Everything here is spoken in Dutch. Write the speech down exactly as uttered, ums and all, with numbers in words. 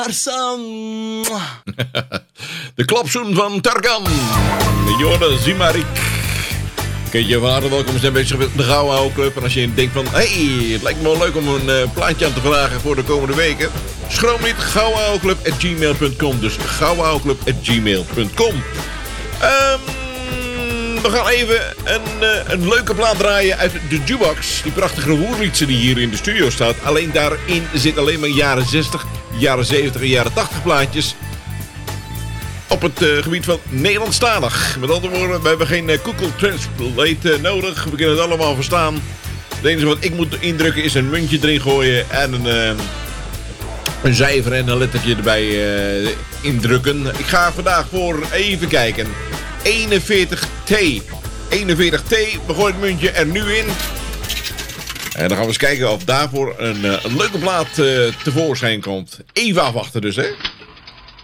De klapzoen van Tarkan. Jorde Zimarik. Keetje vader, welkom zijn bezig met de Gouden Oude Club. En als je denkt van, hé, hey, het lijkt me wel leuk om een uh, plaatje aan te vragen voor de komende weken. Schroom niet, gouwenaudeclub at gmail punt com. Dus gouwenaudeclub at gmail punt com. Um, we gaan even een, uh, een leuke plaat draaien uit de jukebox. Die prachtige woerliedse die hier in de studio staat. Alleen daarin zit alleen maar jaren zestig, jaren zeventig en jaren tachtig plaatjes. Op het uh, gebied van Nederlandstalig. Met andere woorden, we hebben geen uh, Google Translate uh, nodig. We kunnen het allemaal verstaan. Het enige wat ik moet indrukken is een muntje erin gooien en een, uh, een cijfer en een lettertje erbij uh, indrukken. Ik ga vandaag voor, even kijken, eenenveertig T. eenenveertig T, we gooien het muntje er nu in. En dan gaan we eens kijken of daarvoor een, uh, een leuke plaat uh, tevoorschijn komt. Even afwachten dus, hè.